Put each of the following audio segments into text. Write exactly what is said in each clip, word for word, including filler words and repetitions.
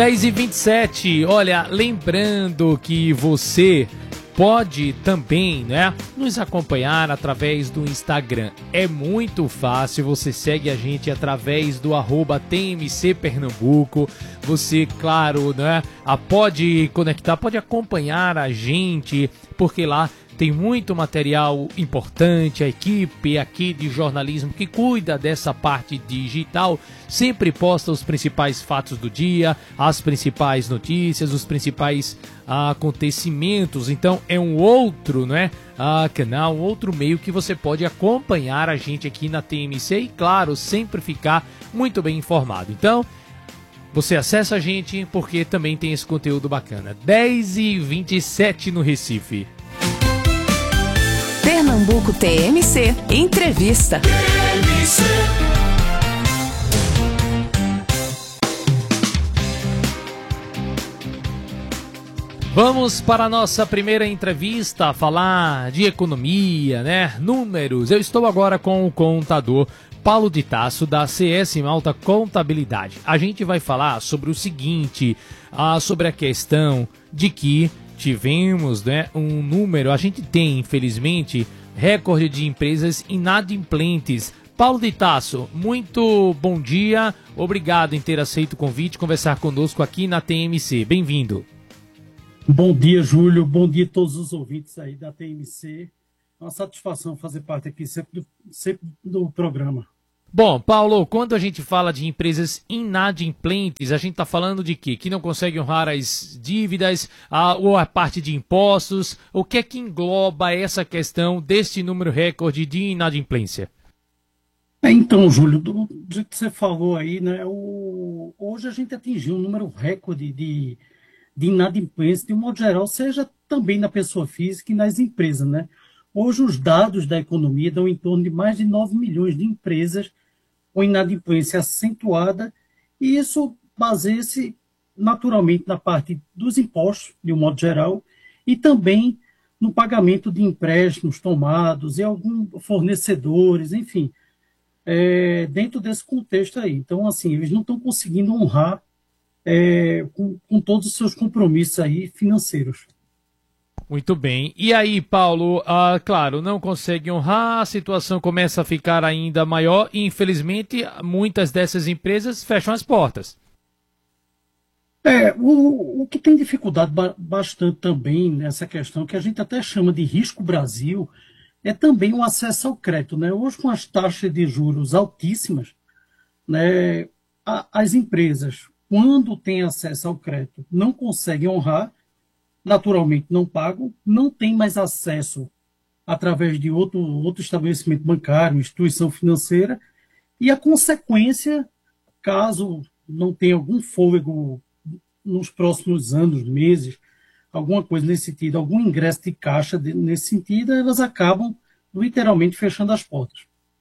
dez e vinte e sete, olha, lembrando que você pode também, né, nos acompanhar através do Instagram. É muito fácil, você segue a gente através do arroba T M C Pernambuco. Você, claro, né, pode conectar, pode acompanhar a gente, porque lá tem muito material importante. A equipe aqui de jornalismo que cuida dessa parte digital sempre posta os principais fatos do dia, as principais notícias, os principais ah, acontecimentos. Então é um outro, né, ah, canal, um outro meio que você pode acompanhar a gente aqui na T M C e, claro, sempre ficar muito bem informado. Então, você acessa a gente porque também tem esse conteúdo bacana. dez e vinte e sete no Recife. Pernambuco T M C Entrevista. T M C. Vamos para a nossa primeira entrevista, falar de economia, né? Números. Eu estou agora com o contador Paulo de Tasso, da C S Malta Contabilidade. A gente vai falar sobre o seguinte, ah, sobre a questão de que tivemos, né, um número, a gente tem, infelizmente, recorde de empresas inadimplentes. Paulo de Tasso, muito bom dia, obrigado em ter aceito o convite, conversar conosco aqui na T M C. Bem-vindo. Bom dia, Júlio, bom dia a todos os ouvintes aí da T M C. É uma satisfação fazer parte aqui sempre do, sempre do programa. Bom, Paulo, quando a gente fala de empresas inadimplentes, a gente está falando de quê? Que não conseguem honrar as dívidas, a, ou a parte de impostos? O que é que engloba essa questão deste número recorde de inadimplência? É, então, Júlio, do jeito que você falou aí, né, o, hoje a gente atingiu um número recorde de, de inadimplência, de um modo geral, seja também na pessoa física e nas empresas, né? Hoje os dados da economia dão em torno de mais de nove milhões de empresas com inadimplência acentuada, e isso baseia-se naturalmente na parte dos impostos, de um modo geral, e também no pagamento de empréstimos tomados e alguns fornecedores, enfim, é, dentro desse contexto aí. Então, assim, eles não estão conseguindo honrar é, com, com todos os seus compromissos aí financeiros. Muito bem. E aí, Paulo, ah, claro, não consegue honrar, a situação começa a ficar ainda maior e, infelizmente, muitas dessas empresas fecham as portas. É, o, o que tem dificuldade ba- bastante também nessa questão, que a gente até chama de risco Brasil, é também o acesso ao crédito, né? Hoje, com as taxas de juros altíssimas, né, a, as empresas, quando têm acesso ao crédito, não conseguem honrar, naturalmente não pagam, não tem mais acesso através de outro, outro estabelecimento bancário, instituição financeira, e a consequência, caso não tenha algum fôlego nos próximos anos, meses, alguma coisa nesse sentido, algum ingresso de caixa de, nesse sentido, elas acabam literalmente fechando as portas.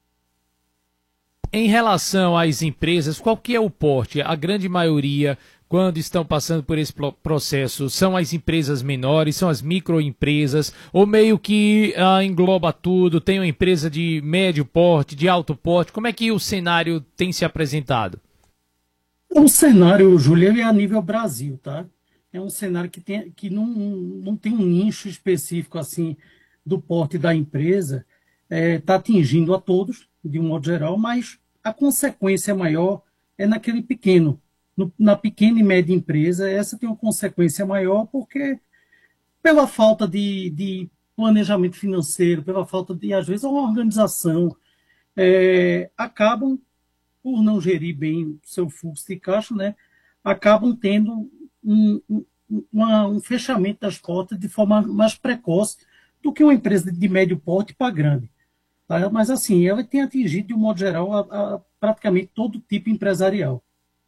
Em relação às empresas, qual que é o porte? A grande maioria, quando estão passando por esse processo, são as empresas menores, são as microempresas, ou meio que ah, engloba tudo, tem uma empresa de médio porte, de alto porte, como é que o cenário tem se apresentado? O cenário, Júlio, é a nível Brasil, tá? É um cenário que, tem, que não, não tem um nicho específico assim do porte da empresa, está é, atingindo a todos, de um modo geral, mas a consequência maior é naquele pequeno, no, na pequena e média empresa, essa tem uma consequência maior porque pela falta de, de planejamento financeiro, pela falta de, às vezes, uma organização, é, acabam, por não gerir bem o seu fluxo de caixa, né, acabam tendo um, um, uma, um fechamento das portas de forma mais precoce do que uma empresa de médio porte para grande. Tá? Mas, assim, ela tem atingido, de um modo geral, a, a praticamente todo tipo empresarial.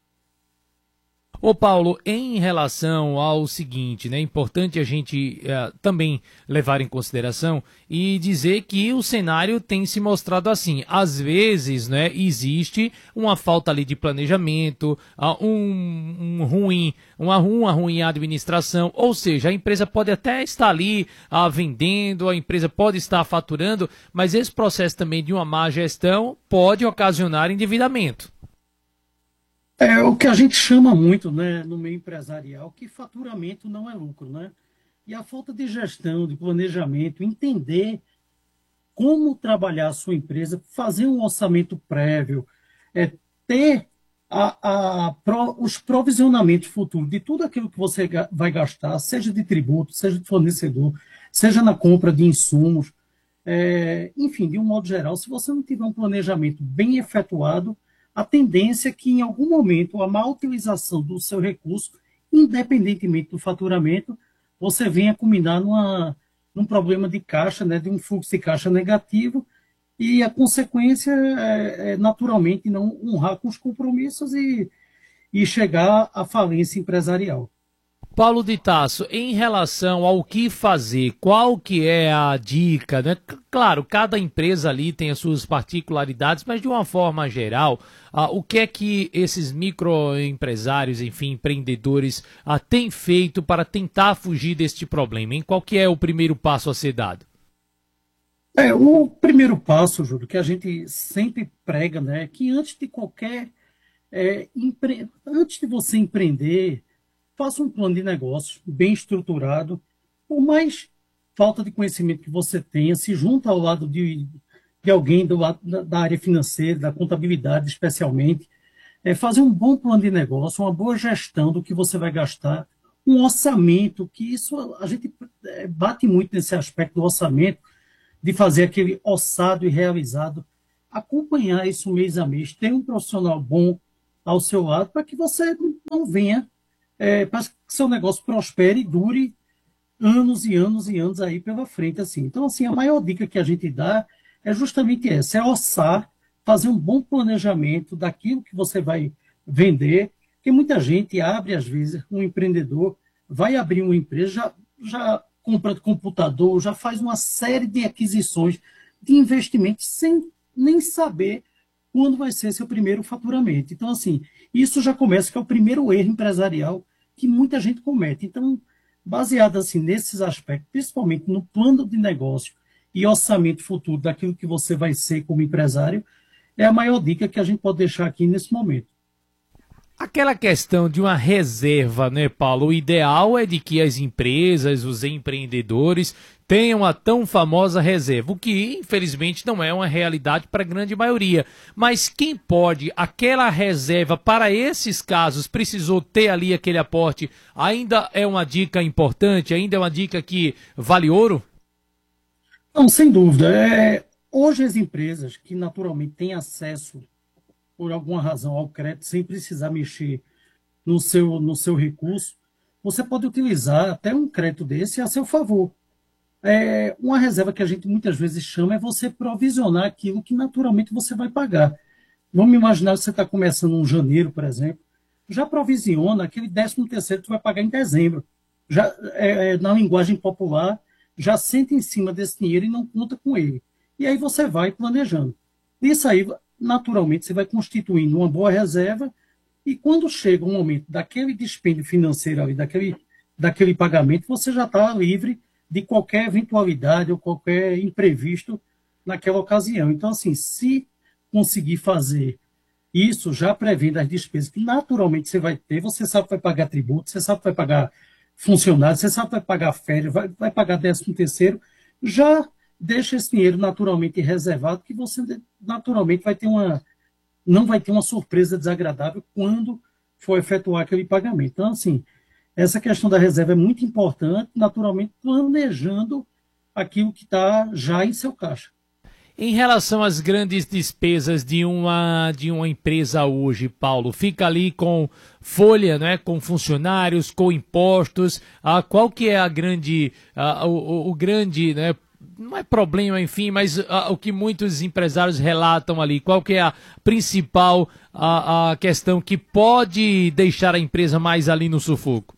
Ô Paulo, em relação ao seguinte, né, é importante a gente uh, também levar em consideração e dizer que o cenário tem se mostrado assim. Às vezes, né, existe uma falta ali de planejamento, uh, um, um ruim, uma, uma ruim administração, ou seja, a empresa pode até estar ali uh, vendendo, a empresa pode estar faturando, mas esse processo também de uma má gestão pode ocasionar endividamento. É o que a gente chama muito, né, no meio empresarial, que faturamento não é lucro, né? E a falta de gestão, de planejamento, entender como trabalhar a sua empresa, fazer um orçamento prévio, é, ter a, a, pro, os provisionamentos futuros de tudo aquilo que você ga- vai gastar, seja de tributo, seja de fornecedor, seja na compra de insumos, é, enfim, de um modo geral, se você não tiver um planejamento bem efetuado, a tendência é que em algum momento a má utilização do seu recurso, independentemente do faturamento, você venha culminar numa, num problema de caixa, né, de um fluxo de caixa negativo, e a consequência é, é naturalmente não honrar com os compromissos e, e chegar à falência empresarial. Paulo de Tasso, em relação ao que fazer, qual que é a dica, né? C- Claro, cada empresa ali tem as suas particularidades, mas de uma forma geral, ah, o que é que esses microempresários, enfim, empreendedores, ah, têm feito para tentar fugir deste problema? Em qual que é o primeiro passo a ser dado? É, o primeiro passo, Júlio, que a gente sempre prega, né, é que antes de qualquer, é, empre... antes de você empreender, faça um plano de negócio bem estruturado, por mais falta de conhecimento que você tenha, se junta ao lado de, de alguém do lado da, da área financeira, da contabilidade especialmente, é fazer um bom plano de negócio, uma boa gestão do que você vai gastar, um orçamento, que isso a gente é, bate muito nesse aspecto do orçamento, de fazer aquele orçado e realizado, acompanhar isso mês a mês, ter um profissional bom ao seu lado para que você não venha, é, para que seu negócio prospere e dure anos e anos e anos aí pela frente, assim. Então, assim, a maior dica que a gente dá é justamente essa, é orçar, fazer um bom planejamento daquilo que você vai vender, porque muita gente abre, às vezes, um empreendedor vai abrir uma empresa, já, já compra computador, já faz uma série de aquisições, de investimentos, sem nem saber quando vai ser seu primeiro faturamento. Então, assim, isso já começa, que é o primeiro erro empresarial que muita gente comete. Então, baseado assim nesses aspectos, principalmente no plano de negócio e orçamento futuro daquilo que você vai ser como empresário, é a maior dica que a gente pode deixar aqui nesse momento. Aquela questão de uma reserva, né, Paulo? O ideal é de que as empresas, os empreendedores tenham a tão famosa reserva, o que infelizmente não é uma realidade para a grande maioria. Mas quem pode, aquela reserva para esses casos, precisou ter ali aquele aporte, ainda é uma dica importante, ainda é uma dica que vale ouro? Não, sem dúvida. É, hoje as empresas que naturalmente têm acesso, por alguma razão, ao crédito, sem precisar mexer no seu, no seu recurso, você pode utilizar até um crédito desse a seu favor. É, uma reserva que a gente muitas vezes chama é você provisionar aquilo que naturalmente você vai pagar. Vamos imaginar que você está começando em janeiro, por exemplo, já provisiona aquele décimo terceiro que tu vai pagar em dezembro. Já, é, é, na linguagem popular, já senta em cima desse dinheiro e não conta com ele. E aí você vai planejando. Isso aí, naturalmente, você vai constituindo uma boa reserva e quando chega o momento daquele dispêndio financeiro ali, daquele, daquele pagamento, você já está livre de qualquer eventualidade ou qualquer imprevisto naquela ocasião. Então, assim, se conseguir fazer isso, já prevendo as despesas que naturalmente você vai ter, você sabe que vai pagar tributo, você sabe que vai pagar funcionário, você sabe que vai pagar férias, vai, vai pagar décimo terceiro, já deixa esse dinheiro naturalmente reservado, que você naturalmente vai ter uma, não vai ter uma surpresa desagradável quando for efetuar aquele pagamento. Então, assim, essa questão da reserva é muito importante, naturalmente planejando aquilo que está já em seu caixa. Em relação às grandes despesas de uma, de uma empresa hoje, Paulo, fica ali com folha, né, com funcionários, com impostos, ah, qual que é a grande, ah, o, o, o grande, né, não é problema, enfim, mas ah, o que muitos empresários relatam ali, qual que é a principal a, a questão que pode deixar a empresa mais ali no sufoco?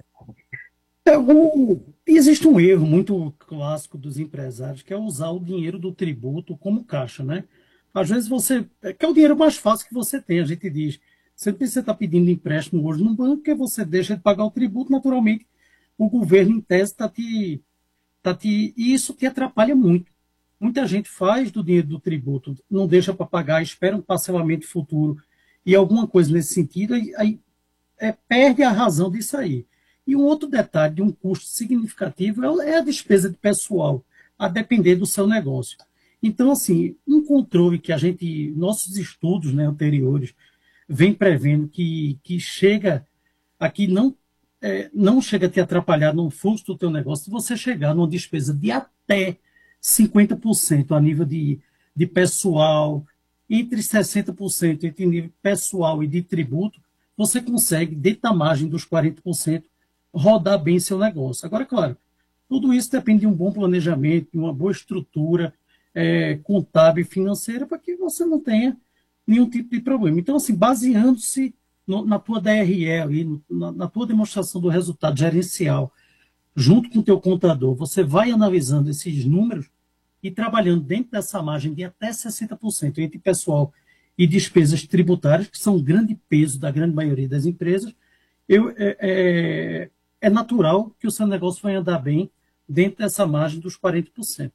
É, o- existe um erro muito clássico dos empresários, que é usar o dinheiro do tributo como caixa, né? Às vezes você, é que é o dinheiro mais fácil que você tem, a gente diz. Sempre você está pedindo empréstimo hoje no banco, porque você deixa de pagar o tributo, naturalmente, o governo, em tese, está te, tá te. E isso te atrapalha muito. Muita gente faz do dinheiro do tributo, não deixa para pagar, espera um parcelamento futuro e alguma coisa nesse sentido, aí, aí é, perde a razão disso aí. E um outro detalhe de um custo significativo é é a despesa de pessoal, a depender do seu negócio. Então, assim, um controle que a gente, nossos estudos, né, anteriores, vem prevendo que, que chega aqui, não, é, não chega a te atrapalhar no fluxo do teu negócio, se você chegar numa despesa de até cinquenta por cento a nível de, de pessoal, entre sessenta por cento entre nível pessoal e de tributo, você consegue, dentro da margem dos quarenta por cento, rodar bem seu negócio. Agora, claro, tudo isso depende de um bom planejamento, de uma boa estrutura é, contábil e financeira, para que você não tenha nenhum tipo de problema. Então, assim, baseando-se no- na tua D R E, ali, no- na, na tua demonstração do resultado gerencial, junto com o teu contador, você vai analisando esses números e trabalhando dentro dessa margem de até sessenta por cento entre pessoal e despesas tributárias, que são um grande peso da grande maioria das empresas, eu, é, é, é natural que o seu negócio vai andar bem dentro dessa margem dos quarenta por cento.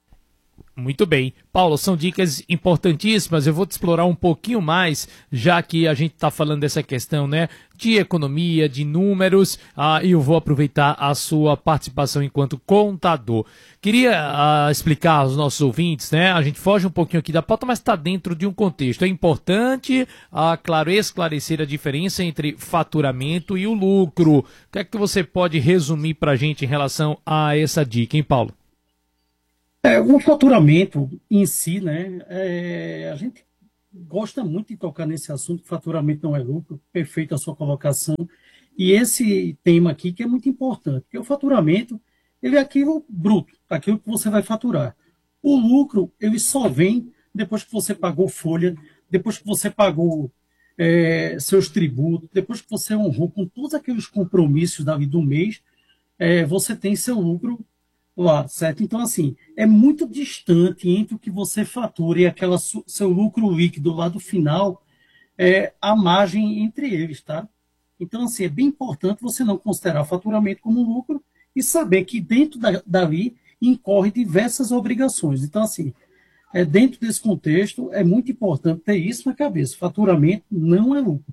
Muito bem. Paulo, são dicas importantíssimas. Eu vou te explorar um pouquinho mais, já que a gente está falando dessa questão, né, de economia, de números, ah, e eu vou aproveitar a sua participação enquanto contador. Queria ah, explicar aos nossos ouvintes, né, a gente foge um pouquinho aqui da pauta, mas está dentro de um contexto. É importante, ah, claro, esclarecer a diferença entre faturamento e o lucro. O que é que você pode resumir para a gente em relação a essa dica, hein, Paulo? É, o faturamento em si, né, é, a gente gosta muito de tocar nesse assunto, que faturamento não é lucro, perfeita a sua colocação. E esse tema aqui que é muito importante, porque o faturamento, ele é aquilo bruto, aquilo que você vai faturar. O lucro, ele só vem depois que você pagou folha, depois que você pagou é, seus tributos, depois que você honrou com todos aqueles compromissos da, do mês, é, você tem seu lucro lá, certo? Então, assim, é muito distante entre o que você fatura e aquela su- seu lucro líquido lá do final, é, a margem entre eles, tá? Então, assim, é bem importante você não considerar o faturamento como lucro e saber que dentro da, dali incorre diversas obrigações. Então, assim, é, dentro desse contexto, é muito importante ter isso na cabeça. Faturamento não é lucro.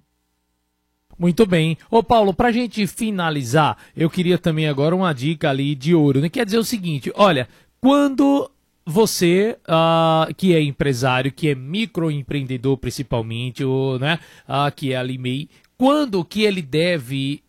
Muito bem. Ô Paulo, pra gente finalizar, eu queria também agora uma dica ali de ouro, né? Quer dizer o seguinte, olha, quando você, ah, que é empresário, que é microempreendedor principalmente, ou, né, ah, que é ali MEI, quando que ele deve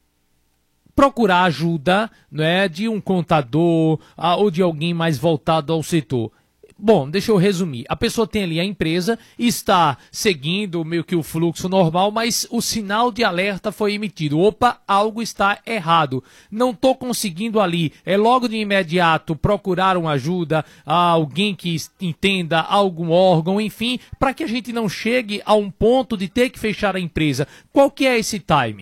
procurar ajuda, né, de um contador, ah, ou de alguém mais voltado ao setor? Bom, deixa eu resumir. A pessoa tem ali a empresa, está seguindo meio que o fluxo normal, mas o sinal de alerta foi emitido. Opa, algo está errado. Não estou conseguindo ali. É logo de imediato procurar uma ajuda, a alguém que entenda, algum órgão, enfim, para que a gente não chegue a um ponto de ter que fechar a empresa. Qual que é esse time?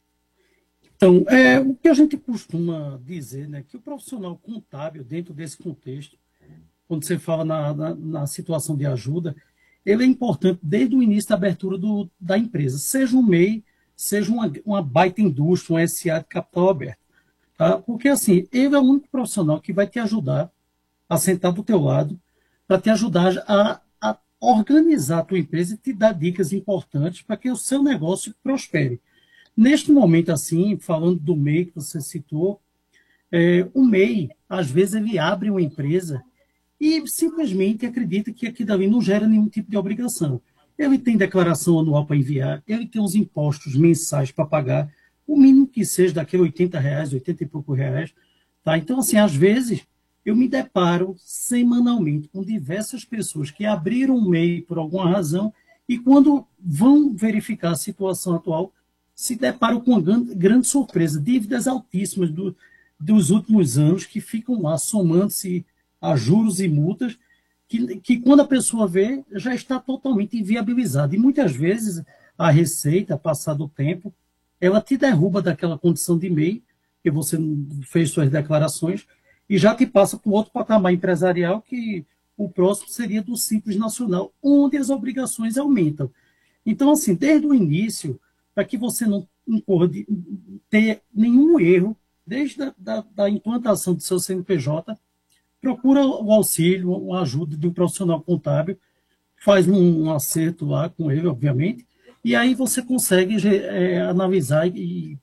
Então, é, o que a gente costuma dizer, né, que o profissional contábil, dentro desse contexto, quando você fala na, na, na situação de ajuda, ele é importante desde o início da abertura do, da empresa, seja um MEI, seja uma, uma baita indústria, um S A de capital aberto. Tá? Porque, assim, ele é o único profissional que vai te ajudar a sentar do teu lado, para te ajudar a, a organizar a tua empresa e te dar dicas importantes para que o seu negócio prospere. Neste momento, assim, falando do MEI que você citou, é, o MEI, às vezes, ele abre uma empresa e simplesmente acredita que aqui dali não gera nenhum tipo de obrigação. Ele tem declaração anual para enviar, ele tem os impostos mensais para pagar, o mínimo que seja daquele oitenta reais, oitenta e poucos reais. Tá? Então, assim, às vezes, eu me deparo semanalmente com diversas pessoas que abriram um MEI por alguma razão e quando vão verificar a situação atual, se deparam com uma grande, grande surpresa, dívidas altíssimas do, dos últimos anos que ficam lá somando-se a juros e multas, que, que quando a pessoa vê, já está totalmente inviabilizada. E muitas vezes a Receita, passado o tempo, ela te derruba daquela condição de MEI, que você não fez suas declarações, e já te passa para o outro patamar empresarial, que o próximo seria do Simples Nacional, onde as obrigações aumentam. Então, assim, desde o início, para que você não incorra de ter nenhum erro, desde a da, da implantação do seu C N P J, procura o auxílio, uma ajuda de um profissional contábil, faz um, um acerto lá com ele, obviamente, E aí você consegue é, analisar e,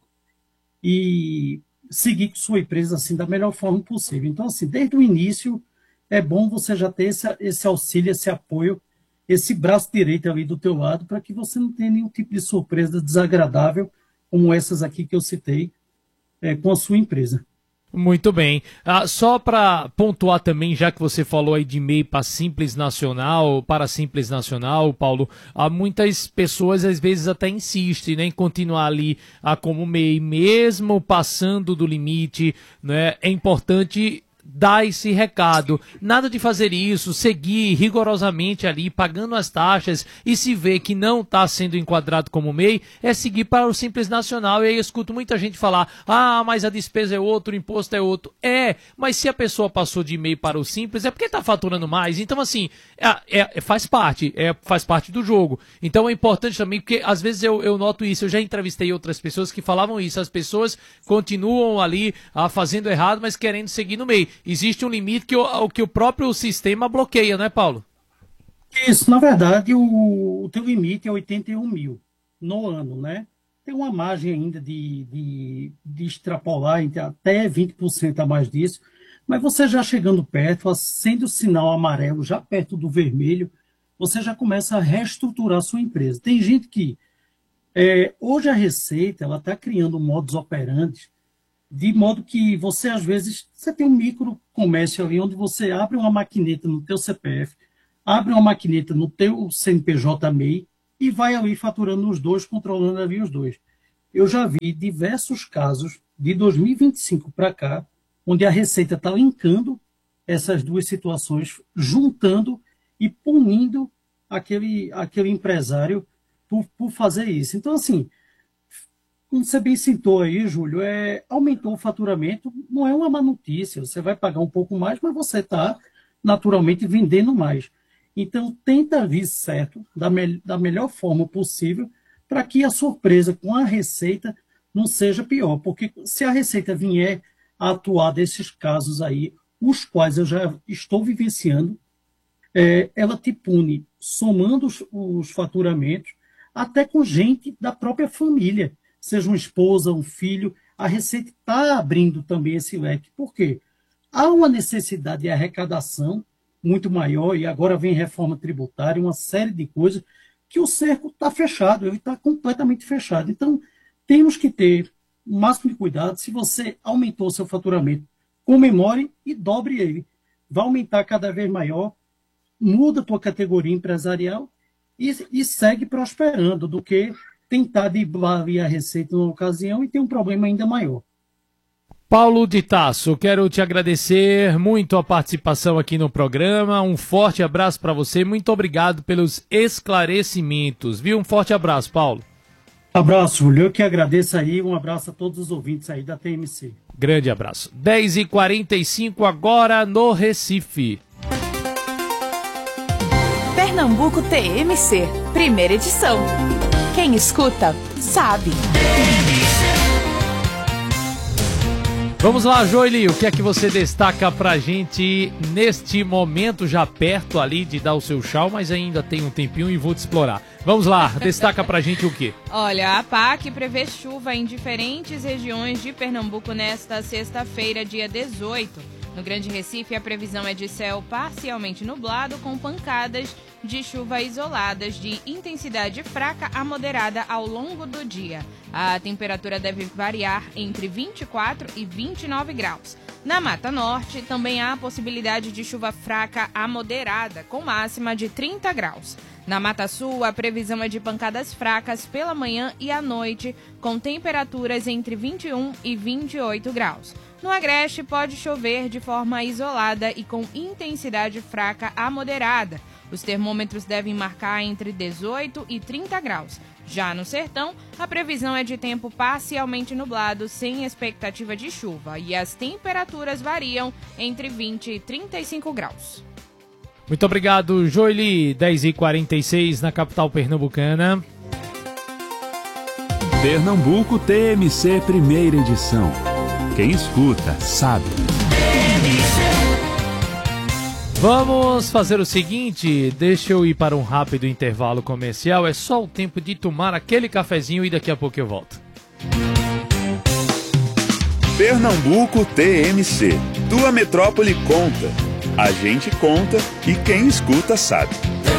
e seguir com sua empresa assim da melhor forma possível. Então, assim, desde o início, é bom você já ter esse, esse auxílio, esse apoio, esse braço direito ali do teu lado, para que você não tenha nenhum tipo de surpresa desagradável, como essas aqui que eu citei, é, com a sua empresa. Muito bem. Ah, só para pontuar também, já que você falou aí de M E I para Simples Nacional, para Simples Nacional, Paulo, há muitas pessoas às vezes até insistem, né, em continuar ali ah, como M E I, mesmo passando do limite, né? É importante dar esse recado, nada de fazer isso, seguir rigorosamente ali, pagando as taxas, e se vê que não está sendo enquadrado como M E I, é seguir para o Simples Nacional. E aí eu escuto muita gente falar, ah, mas a despesa é outro, o imposto é outro. É, mas se a pessoa passou de M E I para o Simples, é porque está faturando mais. Então, assim, é, é, faz parte, é, faz parte do jogo. Então é importante também, porque às vezes eu, eu noto isso, eu já entrevistei outras pessoas que falavam isso, as pessoas continuam ali ah, fazendo errado, mas querendo seguir no M E I. Existe um limite que o, que o próprio sistema bloqueia, não é, Paulo? Isso, na verdade, o, o teu limite é oitenta e um mil no ano, né? Tem uma margem ainda de, de, de extrapolar até vinte por cento a mais disso, mas você já chegando perto, acende o sinal amarelo, já perto do vermelho, você já começa a reestruturar a sua empresa. Tem gente que, é, hoje a Receita, ela está criando modus operandi, de modo que você, às vezes, você tem um micro comércio ali, onde você abre uma maquineta no teu C P F, abre uma maquineta no teu C N P J M E I e vai ali faturando os dois, controlando ali os dois. Eu já vi diversos casos de dois mil e vinte e cinco para cá, onde a Receita está linkando essas duas situações, juntando e punindo aquele, aquele empresário por, por fazer isso. Então, assim, como você bem citou aí, Júlio, é, aumentou o faturamento, não é uma má notícia, você vai pagar um pouco mais, mas você está naturalmente vendendo mais. Então, tenta vir certo, da, me, da melhor forma possível, para que a surpresa com a Receita não seja pior, porque se a Receita vier a atuar desses casos aí, os quais eu já estou vivenciando, é, ela te pune somando os, os faturamentos, até com gente da própria família, seja uma esposa, um filho. A Receita está abrindo também esse leque. Por quê? Há uma necessidade de arrecadação muito maior, e agora vem reforma tributária, uma série de coisas, que o cerco está fechado, ele está completamente fechado. Então, temos que ter o máximo de cuidado. Se você aumentou seu faturamento, comemore e dobre ele. Vai aumentar cada vez maior, muda a tua categoria empresarial e, e segue prosperando, do que tentar driblar a Receita numa ocasião e ter um problema ainda maior. Paulo de Tasso, quero te agradecer muito a participação aqui no programa, um forte abraço para você, muito obrigado pelos esclarecimentos, viu? Um forte abraço, Paulo. Abraço, Júlio, eu que agradeço aí, um abraço a todos os ouvintes aí da T M C. Grande abraço. dez e quarenta e cinco agora no Recife. Pernambuco T M C, primeira edição. Quem escuta, sabe. Vamos lá, Joely, o que é que você destaca pra gente neste momento, já perto ali de dar o seu tchau, mas ainda tem um tempinho e vou te explorar. Vamos lá, destaca pra gente o quê? Olha, a PAC prevê chuva em diferentes regiões de Pernambuco nesta sexta-feira, dia dezoito. No Grande Recife, a previsão é de céu parcialmente nublado, com pancadas de chuva isoladas de intensidade fraca a moderada ao longo do dia. A temperatura deve variar entre vinte e quatro e vinte e nove graus. Na Mata Norte, também há a possibilidade de chuva fraca a moderada, com máxima de trinta graus. Na Mata Sul, a previsão é de pancadas fracas pela manhã e à noite, com temperaturas entre vinte e um e vinte e oito graus. No Agreste, pode chover de forma isolada e com intensidade fraca a moderada. Os termômetros devem marcar entre dezoito e trinta graus. Já no Sertão, a previsão é de tempo parcialmente nublado, sem expectativa de chuva, e as temperaturas variam entre vinte e trinta e cinco graus. Muito obrigado, Joely. dez e quarenta e seis na capital pernambucana. Pernambuco T M C, primeira edição. Quem escuta, sabe. Vamos fazer o seguinte, deixa eu ir para um rápido intervalo comercial, é só o tempo de tomar aquele cafezinho e daqui a pouco eu volto. Pernambuco T M C, tua metrópole conta. A gente conta e quem escuta sabe.